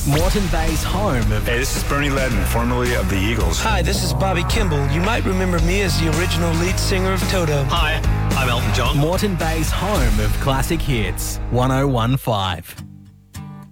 Moreton Bay's home of... Hey, this is Bernie Ledden, formerly of the Eagles. Hi, this is Bobby Kimball. You might remember me as the original lead singer of Toto. Hi, I'm Elton John. Moreton Bay's home of classic hits, 1015.